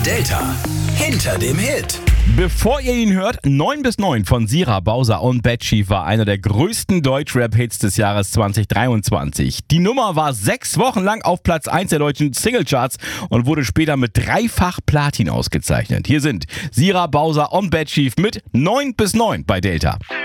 Delta hinter dem Hit. Bevor ihr ihn hört, 9 bis 9 von Sira, Bowser und Bad Chief war einer der größten Deutschrap-Hits des Jahres 2023. Die Nummer war 6 Wochen lang auf Platz 1 der deutschen Singlecharts und wurde später mit dreifach Platin ausgezeichnet. Hier sind Sira, Bowser und Bad Chief mit 9 bis 9 bei Delta.